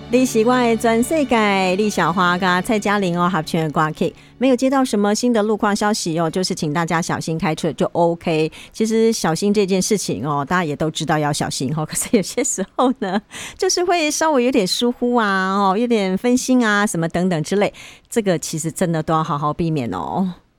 你是我的全世界，李小花跟蔡嘉玲合唱的歌曲，没有接到什么新的路况消息就是请大家小心开车就 OK。其实小心这件事情大家也都知道要小心可是有些时候呢，就是会稍微有点疏忽啊有点分心啊什么等等之类，这个其实真的都要好好避免